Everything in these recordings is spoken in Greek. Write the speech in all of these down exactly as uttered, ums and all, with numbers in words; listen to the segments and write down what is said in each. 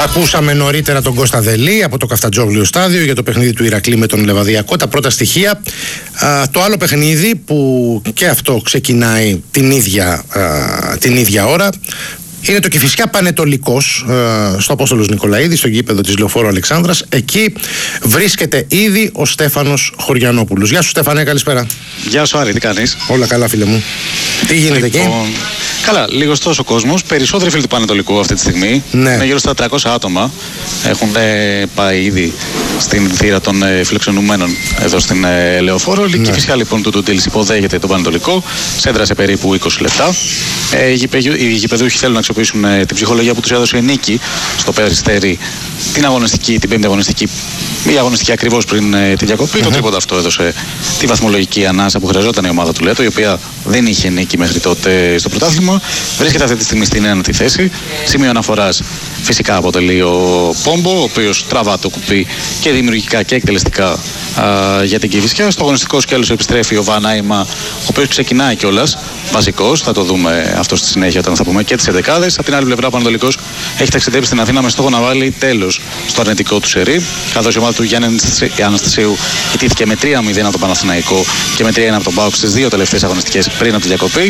Ακούσαμε νωρίτερα τον Κώστα Δελή από το Καφτατζόγλιο στάδιο για το παιχνίδι του Ηρακλή με τον Λεβαδιακό. Τα πρώτα στοιχεία. Α, το άλλο παιχνίδι που και αυτό ξεκινάει την ίδια, α, την ίδια ώρα είναι το Κηφισιά Πανετολικός ε, στο Απόστολος Νικολαίδη, στο γήπεδο της Λεωφόρου Αλεξάνδρας. Εκεί βρίσκεται ήδη ο Στέφανος Χωριανόπουλος. Γεια σου Στέφανε, καλησπέρα. Γεια σου Άρη, τι κάνεις? Όλα καλά φίλε μου. Τι γίνεται λοιπόν, εκεί? Καλά, λίγος ο κόσμος. Περισσότεροι φίλοι του Πανετολικού αυτή τη στιγμή. Ναι. Είναι γύρω στα τριακόσια άτομα. Έχουν ε, πάει ήδη στην θύρα των ε, φιλοξενουμένων εδώ στην ε, Λεωφόρο. Ναι. Η Κηφισιά λοιπόν του Τούτιλης υποδέχεται τον Πανετολικό. Σέντρασε περίπου είκοσι λεπτά. Ε, οι, γηπεδου, οι γηπεδούχοι θέλουν να αξιοποιήσουν ε, την ψυχολογία που τους έδωσε η νίκη στο Περιστέρι, την αγωνιστική, την πέμπτη αγωνιστική, η αγωνιστική ακριβώς πριν ε, τη διακοπή. Mm-hmm. Το τρίποντα αυτό έδωσε τη βαθμολογική ανάσα που χρειαζόταν η ομάδα του Λέτο, η οποία δεν είχε νίκη μέχρι τότε στο πρωτάθλημα. Βρίσκεται αυτή τη στιγμή στην ένατη θέση. Σημείο αναφοράς φυσικά αποτελεί ο Πόμπο, ο οποίος τραβά το κουπί και δημιουργικά και εκτελεστικά α, για την Κηφισιά. Στο αγωνιστικό σκέλος επιστρέφει ο Βαν Άιμα, ο οποίος ξεκινάει κιόλας βασικός. Θα το δούμε αυτό στη συνέχεια όταν θα πούμε και τις εντεκάδες. Από την άλλη πλευρά, ο Πανετολικός έχει ταξιδέψει στην Αθήνα με στόχο να βάλει τέλος στο αρνητικό του σερί. Καθώς η ομάδα του Γιάννη Αναστασίου ιτήθηκε με τρία μηδέν από τον Παναθηναϊκό και με τρία ένα από τον ΠΑΟΚ στις δύο τελευταίες αγωνιστικές πριν από τη διακοπή.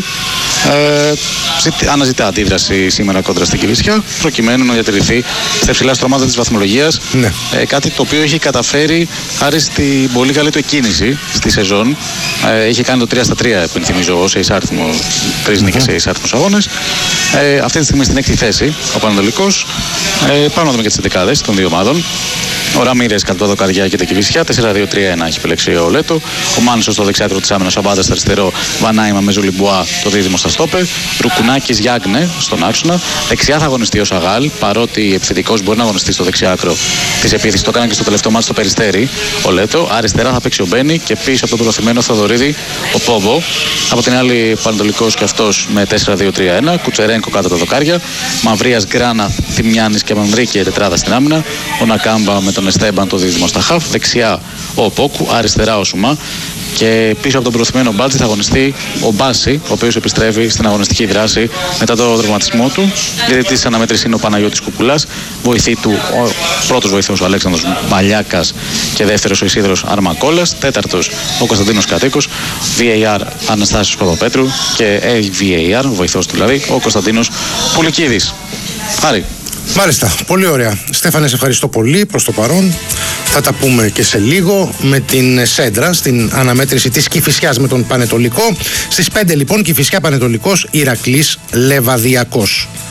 Ε, αναζητά αντίδραση σήμερα κόντρα στην Κηφισιά, προκειμένου να διατηρηθεί στα υψηλά στρώματα της βαθμολογίας. Ναι. Ε, κάτι το οποίο έχει καταφέρει χάρη στην πολύ καλή του εκκίνηση στη σεζόν. Ε, είχε κάνει το τρία στα τρία, επενθυμίζω, σε εισάριθμο, τρεις νίκες σε εισάριθμους αγώνες. Ε, αυτή τη στιγμή στην έκτη θέση ο Πανετολικός. Ε, πάμε να δούμε και τις εντεκάδες των δύο ομάδων. Ο Ραμίρες κατά το δοκαριά και την Κηφισιά, τέσσερα δύο τρία ένα έχει επιλέξει ο Λέτο. Ο Μάνσος στο δεξιάτρο της άμυνας, ο Αμπάντα στο αριστερό, Βανάιμα με Ζουλιμπουά το δίδυμο στα στόπερ. Ρουκουνάκης Γιάγνε στον άξονα. Δεξιά θα αγωνιστεί ο Σαγάλ, παρότι επιθετικός μπορεί να αγωνιστεί στο δεξιάκρο της επίθεσης. Το έκανε και στο τελευταίο μάτι στο Περιστέρι ο Λέτο. Αριστερά θα παίξει ο Μπένι και πίσω από τον προωθημένο Θοδωρίδη ο Πόβο. Από την άλλη, Πανετολικός και αυτός με τέσσερα δύο τρία ένα. Κουτσερένκο κάτω τα δοκάρια. Μαυρίας Γκράνα, Θημιάνης και Μανδρίκη τετράδα στην άμυνα. Ο Νακάμπα με τον Εστέμπαν το δίδυμο στα χαφ. Δεξιά ο Πόκου, αριστερά ο Σουμά. Και πίσω από τον προωθημένο Μπάλτζη θα αγωνιστεί ο Μπάση, ο οποίος επιστρέφει στην αγωνιστική δράση μετά το δραματισμό του. Διαιτητής της αναμέτρησης είναι ο Παναγιώτης Κουκουλάς. Βοηθή του ο πρώτος βοηθός ο Αλέξανδρος Μαλιάκας και δεύτερος ο Ισίδρος Αρμακόλας. Τέταρτος ο Κωνσταντίνος Κατοίκος. βι έι αρ Αναστάσιος Παπαπέτρου και έι βι έι αρ, βοηθός του δηλαδή, ο Κωνσταντίνος Πουλικίδης. Άρη. Μάλιστα, πολύ ωραία. Στέφανε, σε ευχαριστώ πολύ προς το παρόν. Θα τα πούμε και σε λίγο με την Σέντρα στην αναμέτρηση της Κηφισιάς με τον Πανετολικό. Στις πέντε λοιπόν Κηφισιά Πανετολικός, Ηρακλής Λεβαδιακός.